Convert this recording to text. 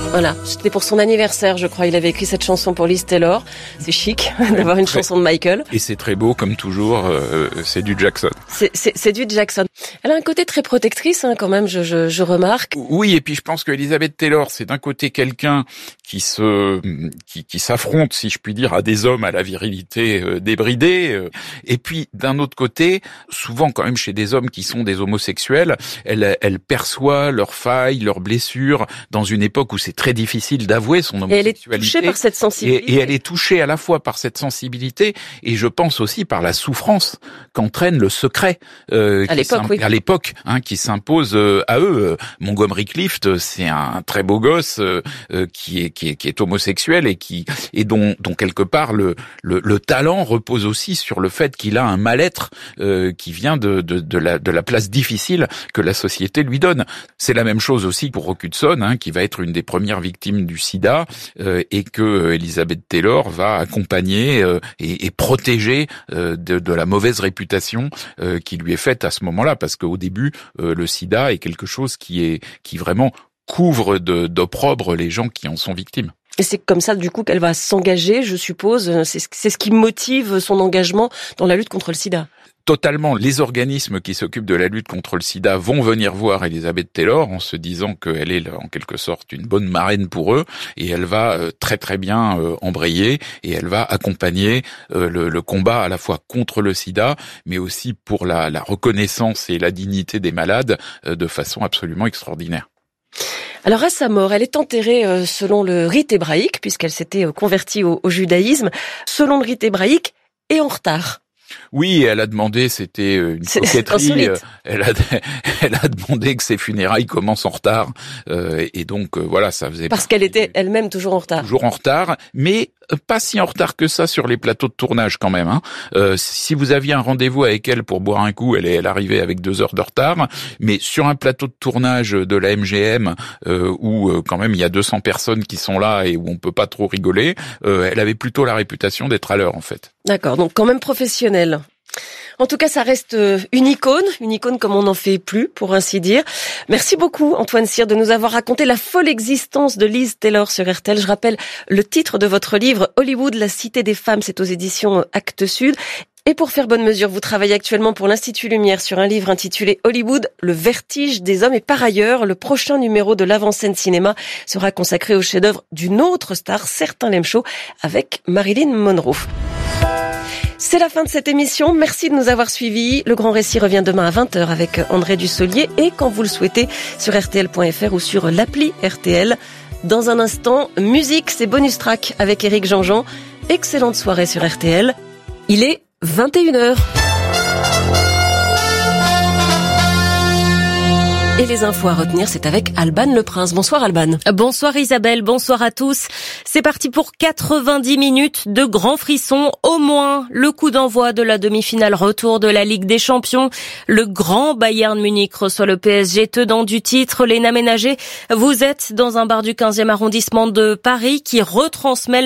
Voilà, c'était pour son anniversaire, je crois. Il avait écrit cette chanson pour Liz Taylor. C'est chic d'avoir une chanson de Michael. Et c'est très beau, comme toujours, c'est du Jackson. C'est du Jackson. Elle a un côté très protectrice, quand même, je remarque. Oui, et puis je pense que Elizabeth Taylor, c'est d'un côté quelqu'un qui s'affronte, si je puis dire, à des hommes à la virilité débridée. Et puis, d'un autre côté, souvent quand même chez des hommes qui sont des homosexuels, elle perçoit leurs failles, leurs blessures, dans une époque où c'est très difficile d'avouer son homosexualité. Et elle est touchée par cette sensibilité. Et elle est touchée à la fois par cette sensibilité et je pense aussi par la souffrance qu'entraîne le secret à l'époque, qui s'impose à eux. Montgomery Clift, c'est un très beau gosse qui est homosexuel et dont quelque part le talent repose aussi sur le fait qu'il a un mal-être qui vient de la place difficile que la société lui donne. C'est la même chose aussi pour Rock Hudson, qui va être une des premières victimes du sida et que Elizabeth Taylor va accompagner et protéger de la mauvaise réputation qui lui est faite à ce moment-là, parce qu'au début le sida est quelque chose qui vraiment couvre d'opprobre les gens qui en sont victimes. Et c'est comme ça, du coup, qu'elle va s'engager, je suppose. C'est ce qui motive son engagement dans la lutte contre le sida. Totalement. Les organismes qui s'occupent de la lutte contre le sida vont venir voir Elizabeth Taylor en se disant qu'elle est en quelque sorte une bonne marraine pour eux, et elle va très très bien embrayer et elle va accompagner le combat à la fois contre le sida mais aussi pour la reconnaissance et la dignité des malades de façon absolument extraordinaire. Alors à sa mort, elle est enterrée selon le rite hébraïque, puisqu'elle s'était convertie au judaïsme, selon le rite hébraïque et en retard. Oui, elle a demandé, c'était une coquetterie, elle a demandé que ses funérailles commencent en retard, et donc voilà, ça faisait... Parce qu'elle était elle-même toujours en retard. Toujours en retard, mais pas si en retard que ça sur les plateaux de tournage quand même. Si vous aviez un rendez-vous avec elle pour boire un coup, elle arrivait avec 2 heures de retard, mais sur un plateau de tournage de la MGM, où quand même il y a 200 personnes qui sont là et où on peut pas trop rigoler, elle avait plutôt la réputation d'être à l'heure en fait. D'accord, donc quand même professionnelle. En tout cas, ça reste une icône comme on n'en fait plus, pour ainsi dire. Merci beaucoup, Antoine Cyr, de nous avoir raconté la folle existence de Liz Taylor sur RTL. Je rappelle le titre de votre livre, Hollywood, la cité des femmes, c'est aux éditions Actes Sud. Et pour faire bonne mesure, vous travaillez actuellement pour l'Institut Lumière sur un livre intitulé Hollywood, le vertige des hommes. Et par ailleurs, le prochain numéro de l'Avant-Scène Cinéma sera consacré au chef-d'œuvre d'une autre star, Certain Lem Show, avec Marilyn Monroe. C'est la fin de cette émission. Merci de nous avoir suivis. Le Grand Récit revient demain à 20h avec André Dussolier et quand vous le souhaitez sur rtl.fr ou sur l'appli RTL. Dans un instant, musique, c'est Bonus Track avec Éric Jean-Jean. Excellente soirée sur RTL. Il est 21h. Et les infos à retenir, c'est avec Alban Le Prince. Bonsoir Alban. Bonsoir Isabelle, bonsoir à tous. C'est parti pour 90 minutes de grands frissons. Au moins, le coup d'envoi de la demi-finale retour de la Ligue des Champions. Le grand Bayern Munich reçoit le PSG tenant du titre. Léna Ménager, vous êtes dans un bar du 15e arrondissement de Paris qui retransmet